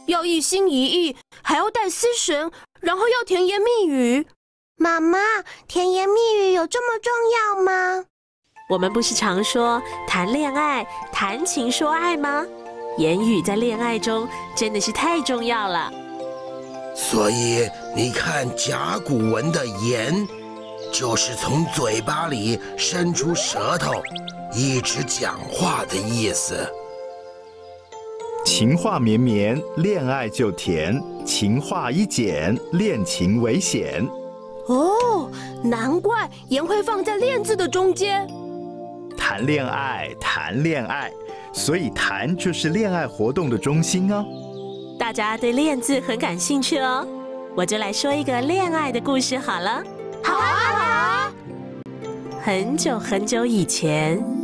要一心一意，还要带丝绳，然后要甜言蜜语。 妈妈，甜言蜜语有这么重要吗？ 我们不是常说谈恋爱、谈情说爱吗？言语在恋爱中真的是太重要了。 所以你看甲骨文的言，就是从嘴巴里伸出舌头，一直讲话的意思。 情话绵绵，恋爱就甜；情话一减，恋情危险。 哦，难怪言会放在恋字的中间。 谈恋爱，谈恋爱，所以谈就是恋爱活动的中心哦。 大家对恋字很感兴趣哦，我就来说一个恋爱的故事好了。 好啊，好啊。 很久很久以前，